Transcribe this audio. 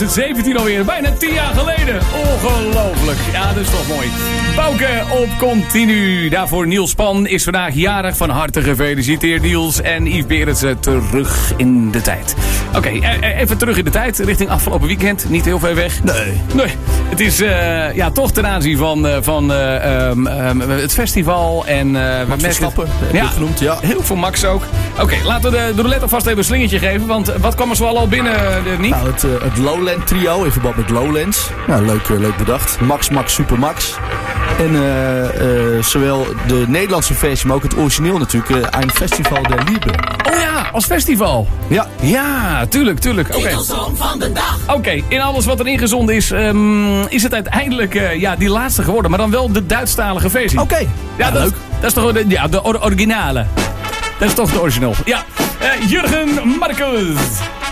2017 alweer. Bijna 10 jaar geleden. Ongelooflijk. Ja, dat is toch mooi. Bouke op continu. Daarvoor Niels Pan is vandaag jarig. Van harte gefeliciteerd Niels. En Yves Berendsen terug in de tijd. Oké, even terug in de tijd. Richting afgelopen weekend. Niet heel ver weg. Nee. Het is toch ten aanzien van het festival. En Max Verstappen, genoemd. Ja. Heel veel Max ook. Oké, laten we de roulette alvast even een slingertje geven. Want wat kwam er zoal al binnen, Niek? Nou, het Lowland trio in verband met Lowlands. Nou, leuk bedacht. Max, Super Max. En zowel de Nederlandse versie, maar ook het origineel natuurlijk. Ein Festival der Liebe. Oh ja, als festival. Ja, tuurlijk. Titelsong van de dag. Oké, in alles wat er ingezonden is het uiteindelijk die laatste geworden. Maar dan wel de Duitsstalige versie. Oké. Ja, leuk. Dat is toch de originale. Dat is toch de original. Ja, Jurgen Marcus.